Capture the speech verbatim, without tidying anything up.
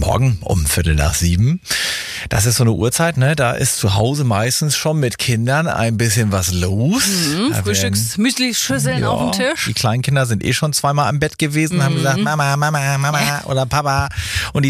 Morgen um Viertel nach sieben. Das ist so eine Uhrzeit, ne? Da ist zu Hause meistens schon mit Kindern ein bisschen was los. Mhm, Frühstücks-Müsli-Schüsseln ja, auf dem Tisch. Die kleinen Kinder sind eh schon zweimal im Bett gewesen, mhm. haben gesagt, Mama, Mama, Mama oder Papa. Und die